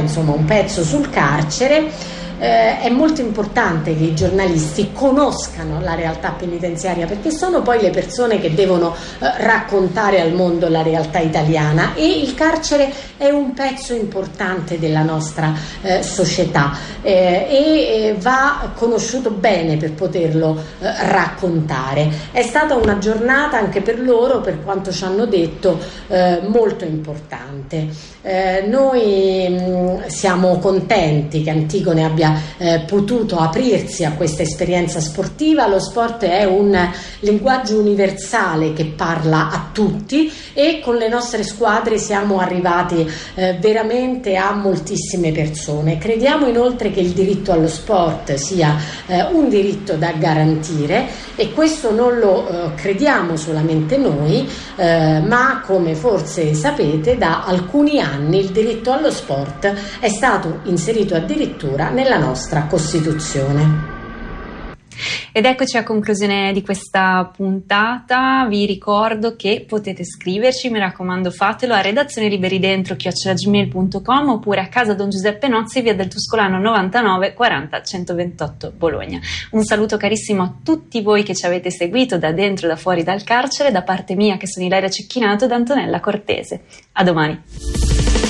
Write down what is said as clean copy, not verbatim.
insomma un pezzo sul carcere. È molto importante che i giornalisti conoscano la realtà penitenziaria, perché sono poi le persone che devono raccontare al mondo la realtà italiana, e il carcere è un pezzo importante della nostra società e va conosciuto bene per poterlo raccontare. È stata una giornata anche per loro, per quanto ci hanno detto, molto importante. Noi siamo contenti che Antigone abbia potuto aprirsi a questa esperienza sportiva. Lo sport è un linguaggio universale che parla a tutti, e con le nostre squadre siamo arrivati veramente a moltissime persone. Crediamo inoltre che il diritto allo sport sia un diritto da garantire, e questo non lo crediamo solamente noi, ma come forse sapete da alcuni anni il diritto allo sport è stato inserito addirittura nella nostra Costituzione. Ed eccoci a conclusione di questa puntata. Vi ricordo che potete scriverci, mi raccomando fatelo, a redazioneliberidentro@gmail.com oppure a casa Don Giuseppe Nozzi, via del Tuscolano 99 40 128 Bologna. Un saluto carissimo a tutti voi che ci avete seguito da dentro e da fuori dal carcere, da parte mia che sono Ilaria Cecchinato, da Antonella Cortese. A domani.